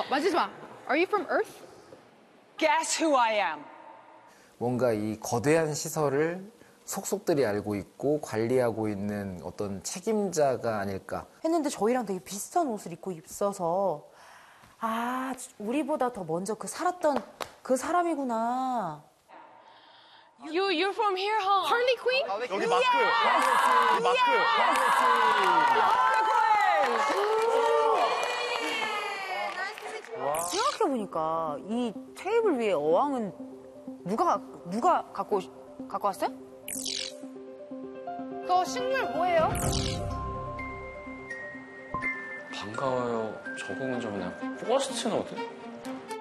만지지 마. Are you from Earth? Guess who I am. 뭔가 이 거대한 시설을 속속들이 알고 있고 관리하고 있는 어떤 책임자가 아닐까. 했는데 저희랑 되게 비슷한 옷을 입고 있어서 아, 우리보다 더 먼저 살았던 그 사람이구나. You're from here, huh? Harley Quinn? 여기 마크. 여기 마크. 생각해보니까 이 테이블 위에 어항은 누가 갖고 왔어요? 그거 식물 뭐예요? 반가워요. 적응은 좀 그냥 포스트 노트?